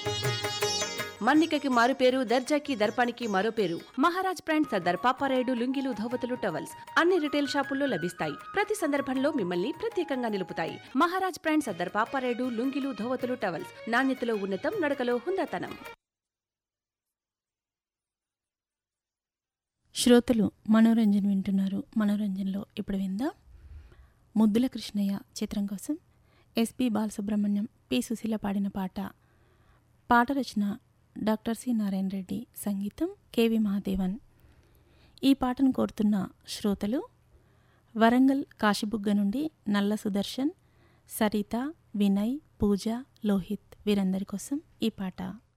మన్నికకి మారు పేరు, దర్జాకి దర్పానికి మరో పేరు. మహారాజ్ బ్రాండ్ సర్దార్ పాపారాయుడు లుంగీలు, ధోవతులు, టవల్స్ అన్ని రిటైల్ షాపుల్లో లభిస్తాయి. ప్రతి సందర్భంలో మిమ్మల్ని ప్రత్యేకంగా నిలుపుతాయి. Maharaj brand Sardar Paparayudu లుంగీలు, ధోవతులు, towels. నాణ్యతలో ఉన్నతం, నడకలో హుందాతనం. శ్రోతలు మనోరంజన్ వింటున్నారు. మనోరంజన్లో ఇప్పుడు విందాం ముద్దుల కృష్ణయ్య చిత్రం కోసం ఎస్పి బాలసుబ్రహ్మణ్యం, పి సుశీల పాడిన పాట. పాట రచన డాక్టర్ సి నారాయణ రెడ్డి, సంగీతం కెవి మహాదేవన్. ఈ పాటను కోరుతున్న శ్రోతలు వరంగల్ కాశీబుగ్గ నుండి నల్ల సుదర్శన్, సరిత, వినయ్, పూజ, లోహిత్ వీరందరి కోసం ఈ పాట.